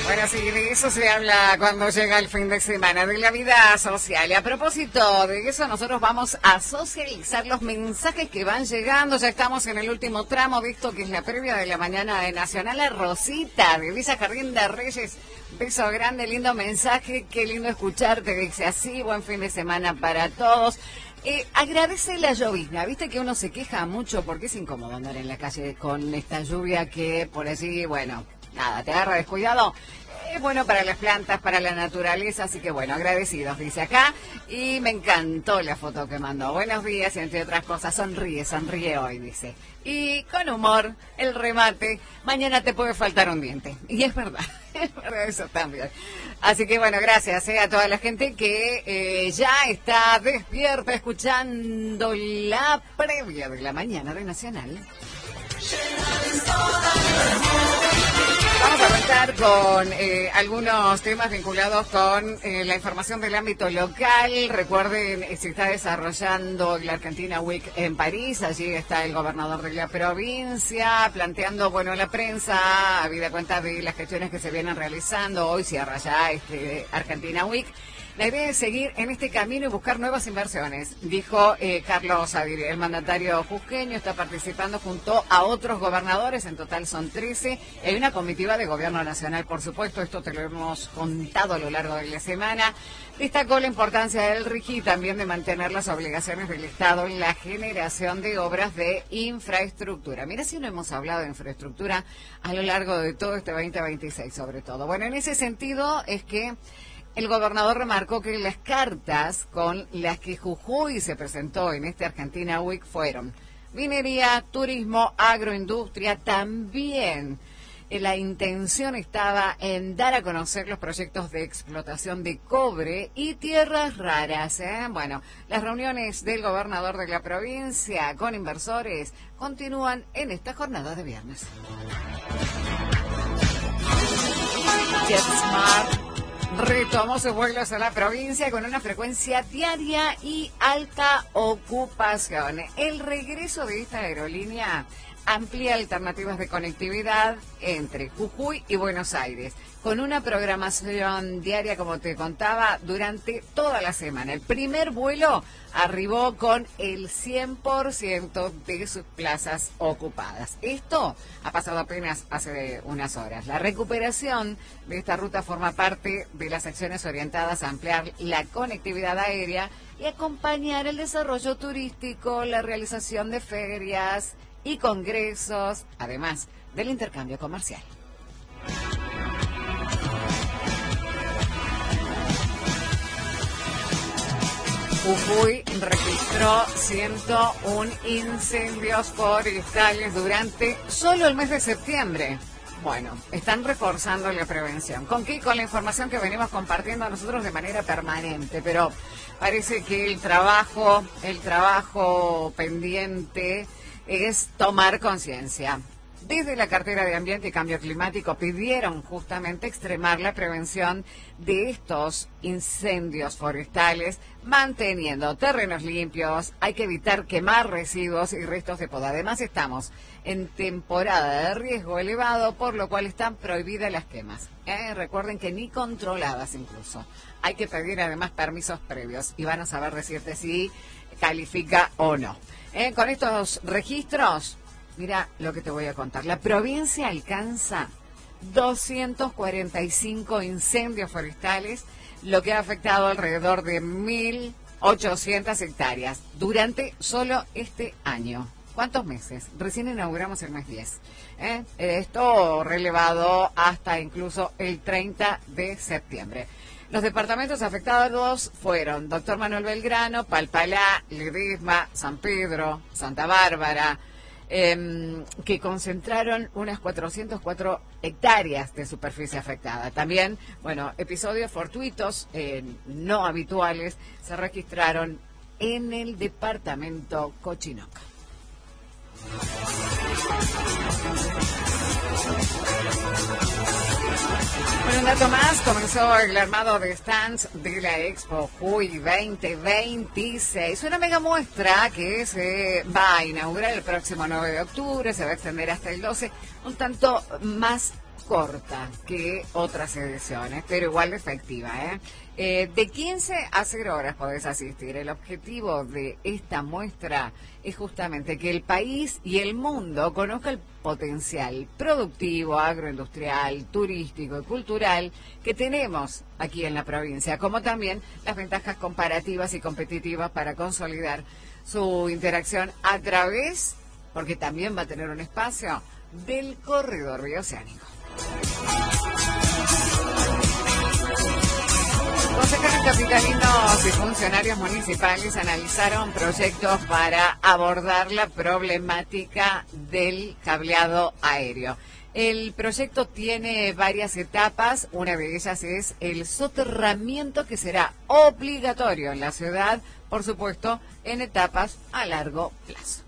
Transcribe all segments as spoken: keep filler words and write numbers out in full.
Bueno, sí, de eso se habla cuando llega el fin de semana, de la vida social. Y a propósito de eso, nosotros vamos a socializar los mensajes que van llegando. Ya estamos en el último tramo, visto que es la previa de la mañana de Nacional. A Rosita, de Villa Jardín de Reyes. Beso grande, lindo mensaje, qué lindo escucharte. Dice así, buen fin de semana para todos. Eh, agradece la llovizna, viste que uno se queja mucho porque es incómodo andar en la calle con esta lluvia que por allí, bueno, nada, te agarra descuidado. Es bueno para las plantas, para la naturaleza, así que bueno, agradecidos, dice acá. Y me encantó la foto que mandó. Buenos días, y entre otras cosas, sonríe, sonríe hoy, dice. Y con humor, el remate, mañana te puede faltar un diente. Y es verdad, es verdad eso también. Así que bueno, gracias eh, a toda la gente que eh, ya está despierta escuchando la previa de la mañana de Nacional. Vamos a arrancar con eh, algunos temas vinculados con eh, la información del ámbito local. Recuerden, se está desarrollando la Argentina Week en París. Allí está el gobernador de la provincia planteando, bueno, la prensa, habida cuenta de las gestiones que se vienen realizando. Hoy cierra ya este Argentina Week. La idea es seguir en este camino y buscar nuevas inversiones, dijo eh, Carlos Aguirre. El mandatario cusqueño está participando junto a otros gobernadores, en total son trece. Hay una comitiva de gobierno nacional, por supuesto, esto te lo hemos contado a lo largo de la semana. Destacó la importancia del R I G I también de mantener las obligaciones del Estado en la generación de obras de infraestructura. Mira si no hemos hablado de infraestructura a lo largo de todo este veinte veintiséis, sobre todo. Bueno, en ese sentido es que el gobernador remarcó que las cartas con las que Jujuy se presentó en este Argentina Week fueron minería, turismo, agroindustria. También la intención estaba en dar a conocer los proyectos de explotación de cobre y tierras raras. ¿eh? Bueno, las reuniones del gobernador de la provincia con inversores continúan en esta jornada de viernes. JetSmart retomó sus vuelos a la provincia con una frecuencia diaria y alta ocupación. El regreso de esta aerolínea amplía alternativas de conectividad entre Jujuy y Buenos Aires, con una programación diaria, como te contaba, durante toda la semana. El primer vuelo arribó con el cien por ciento de sus plazas ocupadas. Esto ha pasado apenas hace unas horas. La recuperación de esta ruta forma parte de las acciones orientadas a ampliar la conectividad aérea y acompañar el desarrollo turístico, la realización de ferias y congresos, además del intercambio comercial. Jujuy registró ciento uno incendios forestales durante solo el mes de septiembre. Bueno, están reforzando la prevención. ¿Con qué? Con la información que venimos compartiendo nosotros de manera permanente, pero parece que el trabajo, el trabajo pendiente es tomar conciencia. Desde la cartera de Ambiente y Cambio Climático pidieron justamente extremar la prevención de estos incendios forestales, manteniendo terrenos limpios. Hay que evitar quemar residuos y restos de poda. Además, estamos en temporada de riesgo elevado, por lo cual están prohibidas las quemas. ¿eh? Recuerden que ni controladas incluso. Hay que pedir además permisos previos y van a saber decirte si califica o no. ¿Eh? Con estos registros, mira lo que te voy a contar. La provincia alcanza doscientos cuarenta y cinco incendios forestales, lo que ha afectado alrededor de mil ochocientas hectáreas durante solo este año. ¿Cuántos meses? Recién inauguramos el mes diez. ¿eh? Esto relevado hasta incluso el treinta de septiembre. Los departamentos afectados fueron Doctor Manuel Belgrano, Palpalá, Ledesma, San Pedro, Santa Bárbara, eh, que concentraron unas cuatrocientas cuatro hectáreas de superficie afectada. También, bueno, episodios fortuitos, eh, no habituales, se registraron en el departamento Cochinoca. Bueno, un dato más, comenzó el armado de stands de la Expo Jujuy veinte veintiséis, una mega muestra que se va a inaugurar el próximo nueve de octubre, se va a extender hasta el doce, un tanto más corta que otras ediciones, pero igual efectiva, ¿eh? Eh, de quince a cero horas podés asistir. El objetivo de esta muestra es justamente que el país y el mundo conozca el potencial productivo, agroindustrial, turístico y cultural que tenemos aquí en la provincia, como también las ventajas comparativas y competitivas para consolidar su interacción a través, porque también va a tener un espacio, del corredor bioceánico. Concejales capitalinos y funcionarios municipales analizaron proyectos para abordar la problemática del cableado aéreo. El proyecto tiene varias etapas, una de ellas es el soterramiento que será obligatorio en la ciudad, por supuesto, en etapas a largo plazo.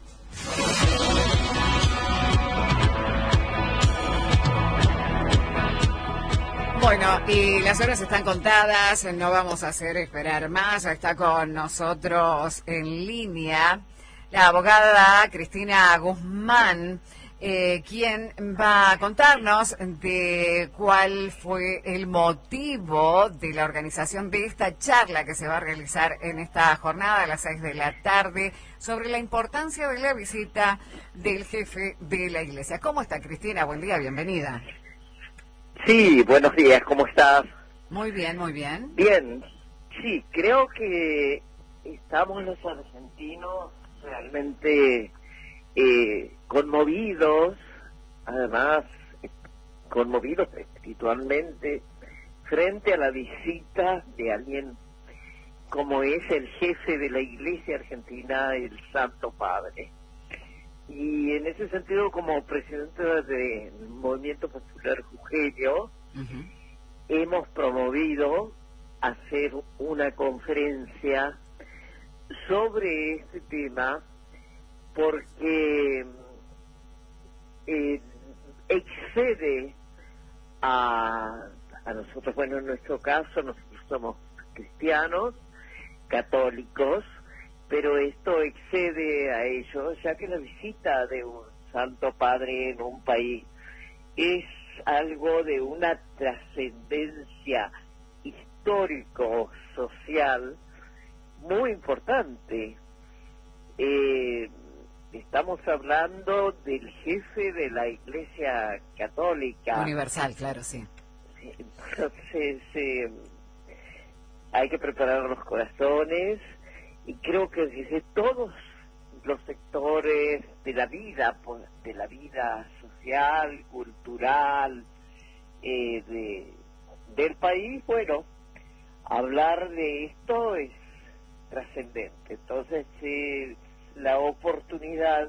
Bueno, y las horas están contadas, no vamos a hacer esperar más, está con nosotros en línea la abogada Cristina Guzmán, eh, quien va a contarnos de cuál fue el motivo de la organización de esta charla que se va a realizar en esta jornada a las seis de la tarde sobre la importancia de la visita del jefe de la Iglesia. ¿Cómo está, Cristina? Buen día, bienvenida. Sí, buenos días, ¿cómo estás? Muy bien, muy bien. Bien, sí, creo que estamos los argentinos realmente eh, conmovidos, además conmovidos espiritualmente, frente a la visita de alguien como es el jefe de la Iglesia Argentina, el Santo Padre. Y en ese sentido, como presidente del Movimiento Popular Jujeño, uh-huh. hemos promovido hacer una conferencia sobre este tema porque eh, excede a, a nosotros, bueno, en nuestro caso, nosotros somos cristianos, católicos, pero esto excede a ello, ya que la visita de un Santo Padre en un país es algo de una trascendencia histórico-social muy importante. Eh, estamos hablando del jefe de la Iglesia Católica. Universal, claro, sí. Entonces, eh, hay que preparar los corazones. Y creo que desde todos los sectores de la vida, de la vida social, cultural, eh, de, del país, bueno, hablar de esto es trascendente. Entonces, eh, la oportunidad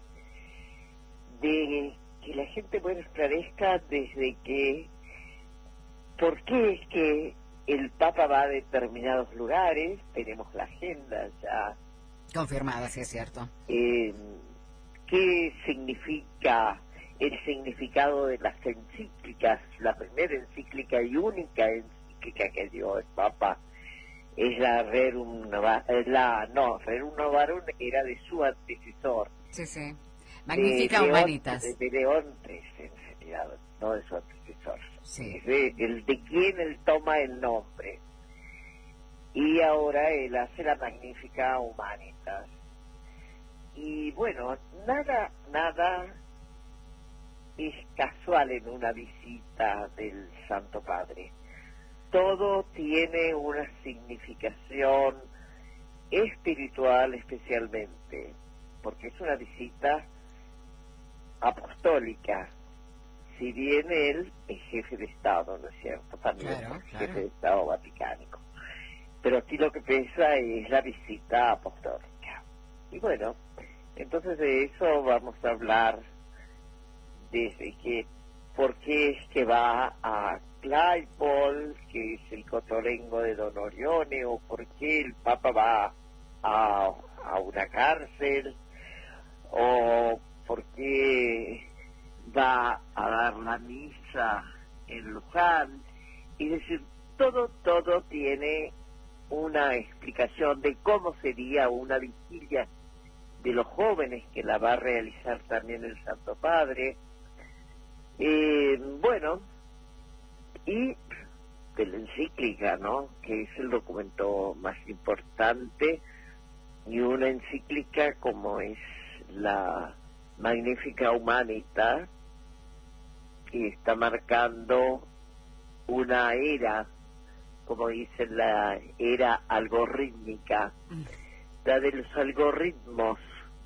de que la gente, bueno, esclarezca desde que, ¿por qué es que el Papa va a determinados lugares? Tenemos la agenda ya confirmada, sí es cierto. Eh, ¿Qué significa el significado de las encíclicas? La primera encíclica y única encíclica que dio el Papa es la Rerum Novarum, la, no, Rerum Novarum era de su antecesor. Sí, sí. Magnífica Humanitas. De, de León trece, en realidad, no de su antecesor. Sí. De, el de quien él toma el nombre. Y ahora él hace la Magnífica Humanitas. Y bueno, nada, nada es casual en una visita del Santo Padre. Todo tiene una significación espiritual especialmente, porque es una visita apostólica. Si bien él es jefe de Estado, ¿no es cierto? También claro, es claro. jefe de Estado vaticánico. Pero aquí lo que pesa es la visita apostólica. Y bueno, entonces de eso vamos a hablar desde que, por qué es que va a Claypole, que es el cotolengo de Don Orione, o por qué el Papa va a, a una cárcel, o por qué va a dar la misa en Luján. Es decir, todo, todo tiene una explicación de cómo sería una vigilia de los jóvenes que la va a realizar también el Santo Padre. Eh, bueno, y de la encíclica, ¿no? Que es el documento más importante, y una encíclica como es la Magnificat Humanitas, que está marcando una era, como dicen, la era algorítmica, la de los algoritmos.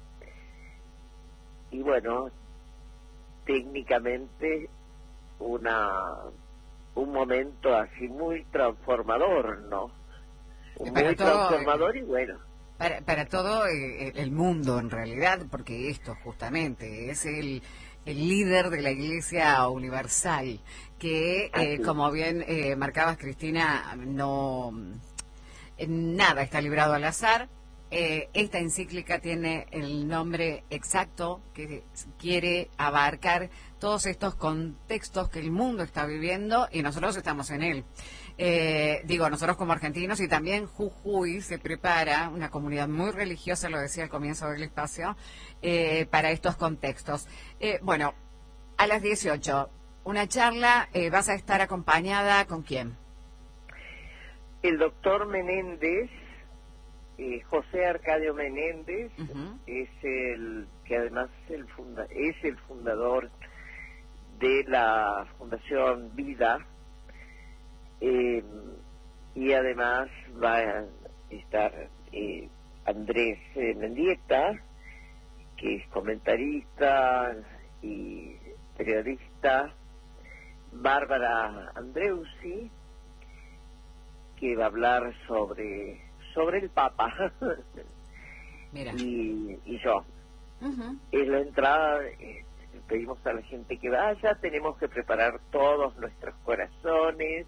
Y bueno, técnicamente una un momento así muy transformador, ¿no? Para Muy todo, transformador y bueno. Para, para todo eh, el mundo en realidad, porque esto justamente es el, el líder de la Iglesia Universal, que eh, como bien eh, marcabas, Cristina, no nada está librado al azar. Eh, esta encíclica tiene el nombre exacto que quiere abarcar todos estos contextos que el mundo está viviendo y nosotros estamos en él. Eh, digo, nosotros como argentinos, y también Jujuy se prepara, una comunidad muy religiosa, lo decía al comienzo del espacio, eh, para estos contextos. Eh, bueno, a las dieciocho, una charla, eh, vas a estar acompañada ¿con quién? El doctor Menéndez, eh, José Arcadio Menéndez, uh-huh. es el que además es el, funda, es el fundador de la Fundación Vida, eh, y además va a estar eh, Andrés eh, Mendieta, que es comentarista y periodista, Bárbara Andreusi, que va a hablar sobre sobre el Papa. Mira. y, y yo. Uh-huh. En la entrada eh, pedimos a la gente que vaya, tenemos que preparar todos nuestros corazones.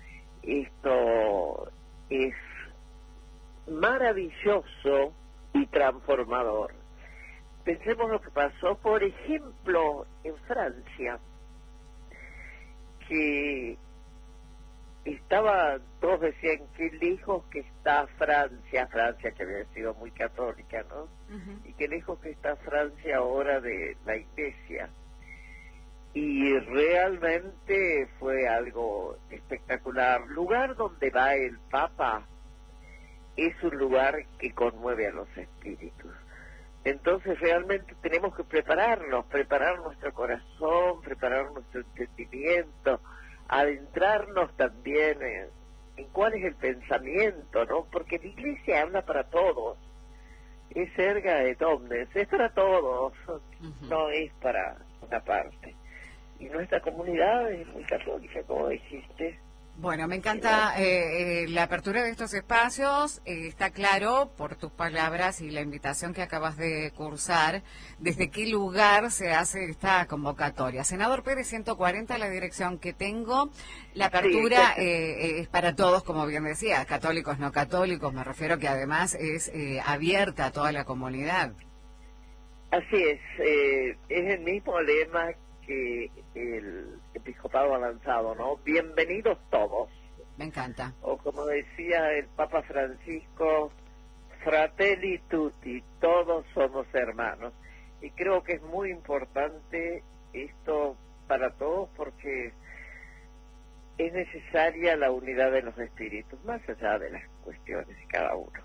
Esto es maravilloso y transformador. Pensemos lo que pasó, por ejemplo, en Francia, que estaba, todos decían qué lejos que está Francia, Francia que había sido muy católica, ¿no? Uh-huh. Y qué lejos que está Francia ahora de la Iglesia. Y realmente fue algo espectacular. Lugar donde va el Papa es un lugar que conmueve a los espíritus. Entonces realmente tenemos que prepararnos, preparar nuestro corazón, preparar nuestro entendimiento, adentrarnos también en, en cuál es el pensamiento, ¿no? Porque la Iglesia habla para todos, es erga et omnes, es para todos, uh-huh. no es para una parte. Y nuestra comunidad es muy católica, como dijiste. Bueno, me encanta eh, eh, la apertura de estos espacios, eh, está claro por tus palabras y la invitación que acabas de cursar, desde qué lugar se hace esta convocatoria. Senador Pérez, ciento cuarenta, la dirección que tengo, la apertura sí, eh, es para todos, como bien decía, católicos, no católicos, me refiero que además es eh, abierta a toda la comunidad. Así es, eh, es el mismo lema que el episcopado ha lanzado, ¿no? Bienvenidos todos. Me encanta. O como decía el Papa Francisco, fratelli tutti, todos somos hermanos. Y creo que es muy importante esto para todos porque es necesaria la unidad de los espíritus, más allá de las cuestiones de cada uno.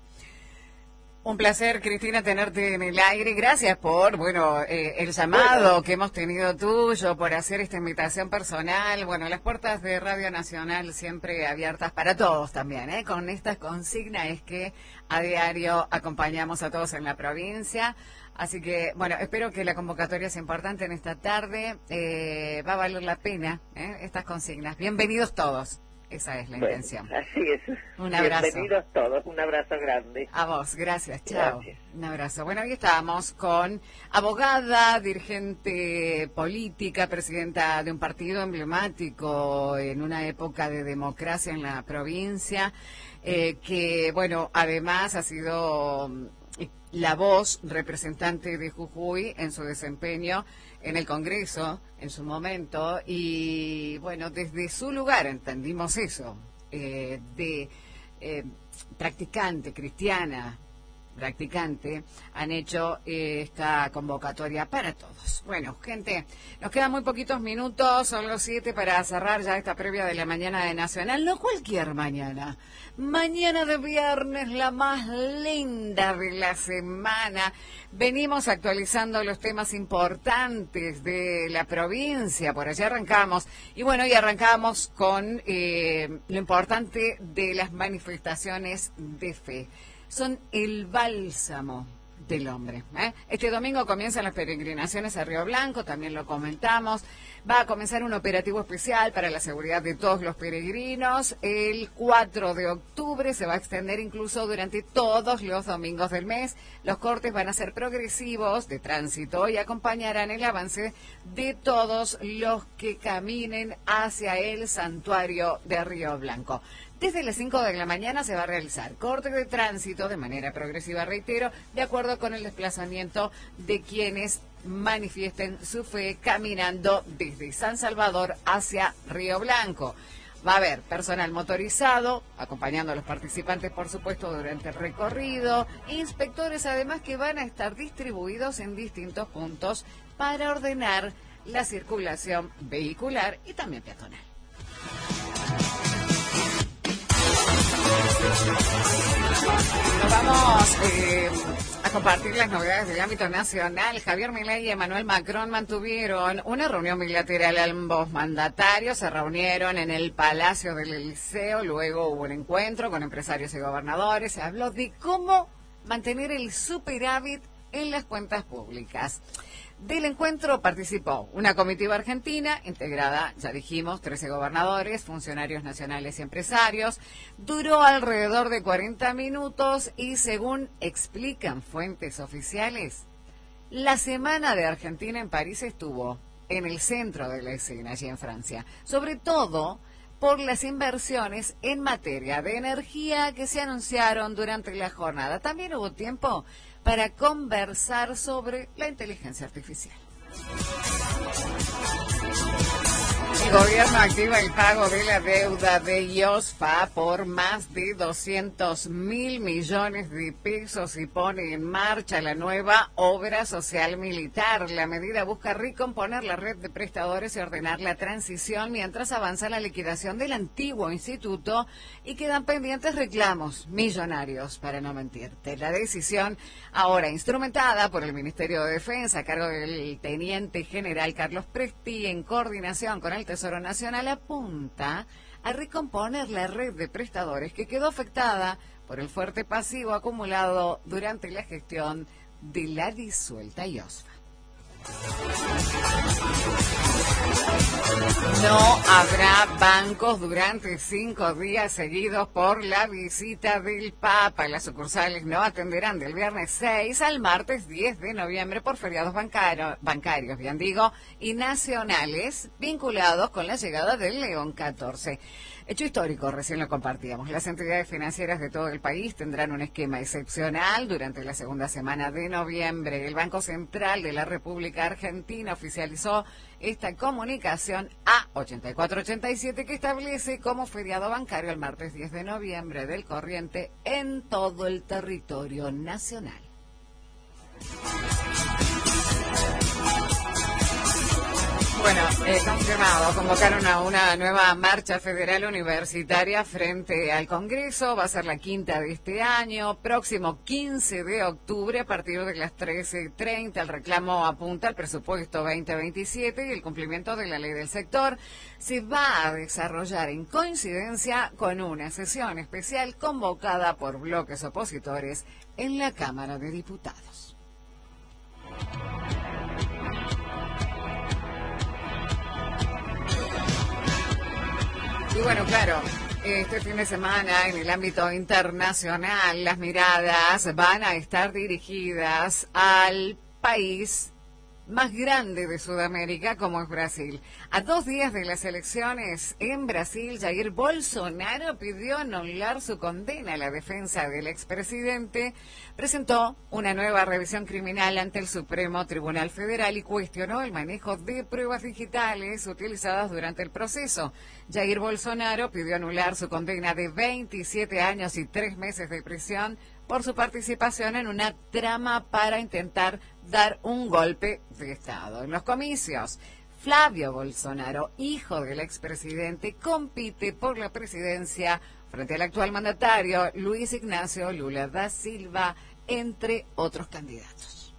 Un placer, Cristina, tenerte en el aire. Gracias por, bueno, eh, el llamado bueno. que hemos tenido tuyo, por hacer esta invitación personal. Bueno, las puertas de Radio Nacional siempre abiertas para todos también, ¿eh? Con esta consigna es que a diario acompañamos a todos en la provincia. Así que, bueno, espero que la convocatoria sea importante en esta tarde. Eh, va a valer la pena, ¿eh? Estas consignas. Bienvenidos todos. Esa es la bueno, intención. Así es. Un abrazo. Bienvenidos todos. Un abrazo grande. A vos, gracias. Chao. Gracias. Un abrazo. Bueno, hoy estábamos con abogada, dirigente política, presidenta de un partido emblemático en una época de democracia en la provincia, eh, que, bueno, además ha sido la voz representante de Jujuy en su desempeño en el Congreso en su momento y bueno, desde su lugar entendimos eso, eh, de eh, practicante cristiana, practicante, han hecho eh, esta convocatoria para todos. Bueno, gente, nos quedan muy poquitos minutos, son los siete para cerrar ya esta previa de la mañana de Nacional, no cualquier mañana, mañana de viernes, la más linda de la semana. Venimos actualizando los temas importantes de la provincia, por allá arrancamos, y bueno, y arrancamos con eh, lo importante de las manifestaciones de fe. Son el bálsamo del hombre. ¿eh? Este domingo comienzan las peregrinaciones a Río Blanco, también lo comentamos. Va a comenzar un operativo especial para la seguridad de todos los peregrinos. El cuatro de octubre se va a extender incluso durante todos los domingos del mes. Los cortes van a ser progresivos de tránsito y acompañarán el avance de todos los que caminen hacia el santuario de Río Blanco. Desde las cinco de la mañana se va a realizar corte de tránsito de manera progresiva, reitero, de acuerdo con el desplazamiento de quienes manifiesten su fe caminando desde San Salvador hacia Río Blanco. Va a haber personal motorizado, acompañando a los participantes, por supuesto, durante el recorrido, inspectores además que van a estar distribuidos en distintos puntos para ordenar la circulación vehicular y también peatonal. Nos vamos eh, a compartir las novedades del ámbito nacional. Javier Milei y Emmanuel Macron mantuvieron una reunión bilateral. Ambos mandatarios se reunieron en el Palacio del Elíseo. Luego hubo un encuentro con empresarios y gobernadores. Se habló de cómo mantener el superávit en las cuentas públicas. Del encuentro participó una comitiva argentina integrada, ya dijimos, trece gobernadores, funcionarios nacionales y empresarios. Duró alrededor de cuarenta minutos y, según explican fuentes oficiales, la Semana de Argentina en París estuvo en el centro de la escena allí en Francia, sobre todo por las inversiones en materia de energía que se anunciaron durante la jornada. También hubo tiempo para conversar sobre la inteligencia artificial. El gobierno activa el pago de la deuda de IOSFA por más de doscientos mil millones de pesos y pone en marcha la nueva obra social militar. La medida busca recomponer la red de prestadores y ordenar la transición mientras avanza la liquidación del antiguo instituto y quedan pendientes reclamos millonarios, para no mentirte. La decisión, ahora instrumentada por el Ministerio de Defensa a cargo del teniente general Carlos Presti en coordinación con el Tesoro Nacional, apunta a recomponer la red de prestadores que quedó afectada por el fuerte pasivo acumulado durante la gestión de la disuelta IOSFA. No habrá bancos durante cinco días seguidos por la visita del Papa. Las sucursales no atenderán del viernes seis al martes diez de noviembre por feriados bancarios, bancarios, bien digo, y nacionales vinculados con la llegada del León catorce. Hecho histórico, recién lo compartíamos. Las entidades financieras de todo el país tendrán un esquema excepcional durante la segunda semana de noviembre. El Banco Central de la República Argentina oficializó esta comunicación A ochenta y cuatro ochenta y siete que establece como feriado bancario el martes diez de noviembre del corriente en todo el territorio nacional. Bueno, eh, confirmado, convocaron a una nueva marcha federal universitaria frente al Congreso, va a ser la quinta de este año, próximo quince de octubre a partir de las trece treinta. El reclamo apunta al presupuesto veinte veintisiete y el cumplimiento de la ley del sector. Se va a desarrollar en coincidencia con una sesión especial convocada por bloques opositores en la Cámara de Diputados. Y bueno, claro, este fin de semana en el ámbito internacional las miradas van a estar dirigidas al país más grande de Sudamérica, como es Brasil. A dos días de las elecciones en Brasil, Jair Bolsonaro pidió anular su condena a la defensa del expresidente, presentó una nueva revisión criminal ante el Supremo Tribunal Federal y cuestionó el manejo de pruebas digitales utilizadas durante el proceso. Jair Bolsonaro pidió anular su condena de veintisiete años y tres meses de prisión por su participación en una trama para intentar dar un golpe de Estado. En los comicios, Flavio Bolsonaro, hijo del expresidente, compite por la presidencia frente al actual mandatario Luis Ignacio Lula da Silva, entre otros candidatos.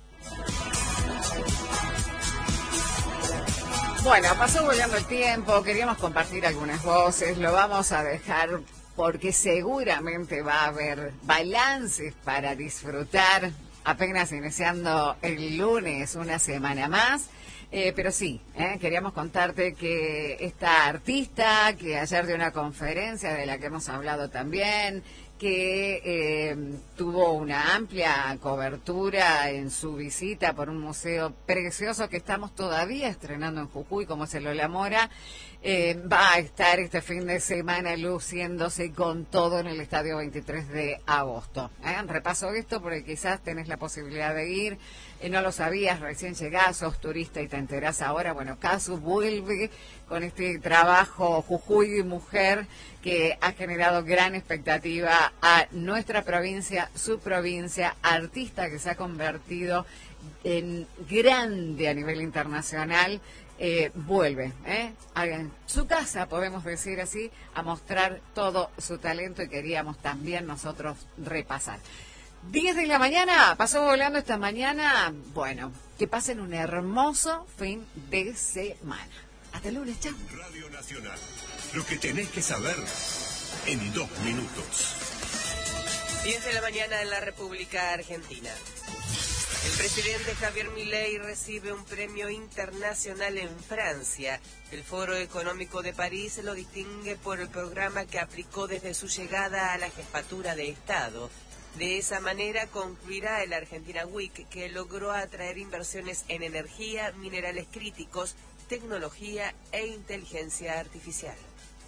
Bueno, pasó volando el tiempo, queríamos compartir algunas voces, lo vamos a dejar porque seguramente va a haber balances para disfrutar, apenas iniciando el lunes, una semana más. Eh, pero sí, eh, queríamos contarte que esta artista, que ayer dio una conferencia de la que hemos hablado también, que eh, tuvo una amplia cobertura en su visita por un museo precioso que estamos todavía estrenando en Jujuy, como es el Lola Mora, eh, va a estar este fin de semana luciéndose con todo en el Estadio veintitrés de agosto. ¿eh? Repaso esto porque quizás tenés la posibilidad de ir, eh, no lo sabías, recién llegás, sos turista y te enterás ahora. Bueno, Casu vuelve con este trabajo Jujuy Mujer que ha generado gran expectativa a nuestra provincia, su provincia, artista que se ha convertido en grande a nivel internacional, eh, vuelve, ¿eh? a su casa, podemos decir así, a mostrar todo su talento y queríamos también nosotros repasar. diez de la mañana, pasó volando esta mañana, bueno, que pasen un hermoso fin de semana. Hasta el lunes, chao. Radio Nacional, lo que tenés que saber en dos minutos. diez de la mañana en la República Argentina. El presidente Javier Milei recibe un premio internacional en Francia. El Foro Económico de París lo distingue por el programa que aplicó desde su llegada a la jefatura de Estado. De esa manera concluirá el Argentina Week, que logró atraer inversiones en energía, minerales críticos, tecnología e inteligencia artificial.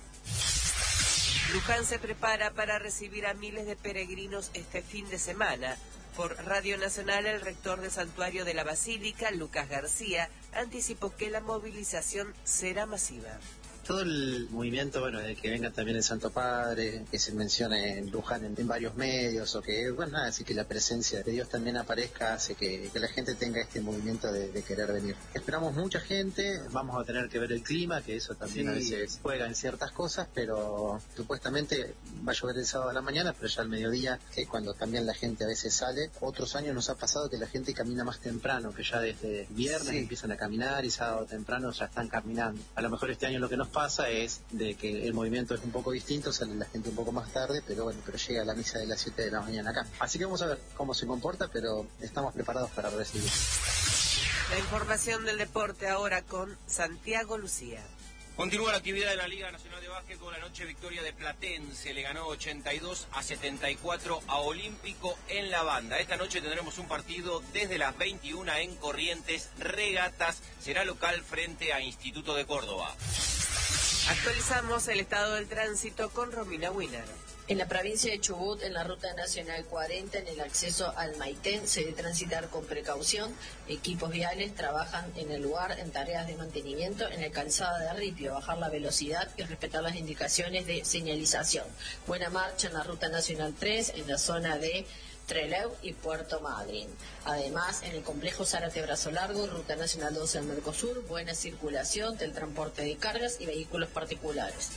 Luján se prepara para recibir a miles de peregrinos este fin de semana. Por Radio Nacional, el rector del Santuario de la Basílica, Lucas García, anticipó que la movilización será masiva. Todo el movimiento, bueno, de que venga también el Santo Padre, que se mencione en Luján en, en varios medios, o que, bueno, nada, así que la presencia de Dios también aparezca, hace que, que la gente tenga este movimiento de, de querer venir. Esperamos mucha gente, vamos a tener que ver el clima, que eso también sí, a veces juega en ciertas cosas, pero supuestamente va a llover el sábado a la mañana, pero ya al mediodía, que es cuando también la gente a veces sale. Otros años nos ha pasado que la gente camina más temprano, que ya desde viernes sí. empiezan a caminar y sábado temprano ya están caminando. A lo mejor este año lo que nos pasa es de que el movimiento es un poco distinto, sale la gente un poco más tarde, pero bueno, pero llega a la misa de las siete de la mañana acá. Así que vamos a ver cómo se comporta, pero estamos preparados para recibir. La información del deporte ahora con Santiago Lucía. Continúa la actividad de la Liga Nacional de Básquetbol. Anoche victoria de Platense, le ganó ochenta y dos a setenta y cuatro a Olímpico en La Banda. Esta noche tendremos un partido desde las veintiuna en Corrientes. Regatas será local frente a Instituto de Córdoba. Actualizamos el estado del tránsito con Romina Wiener. En la provincia de Chubut, en la Ruta Nacional cuarenta, en el acceso al Maitén, se debe transitar con precaución. Equipos viales trabajan en el lugar en tareas de mantenimiento en el calzado de Arripio, bajar la velocidad y respetar las indicaciones de señalización. Buena marcha en la Ruta Nacional tres, en la zona de Trelew y Puerto Madryn. Además, en el complejo Zárate Brazo Largo, Ruta Nacional doce en Mercosur, buena circulación del transporte de cargas y vehículos particulares.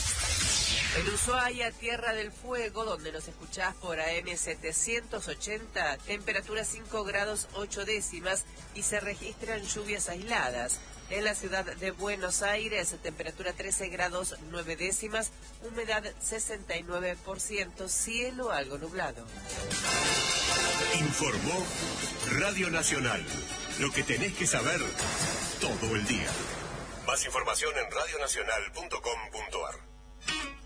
En Ushuaia, Tierra del Fuego, donde nos escuchás por A M setecientos ochenta, temperatura cinco grados ocho décimas y se registran lluvias aisladas. En la ciudad de Buenos Aires, temperatura trece grados nueve décimas, humedad sesenta y nueve por ciento, cielo algo nublado. Informó Radio Nacional, lo que tenés que saber todo el día. Más información en radio nacional punto com punto ar.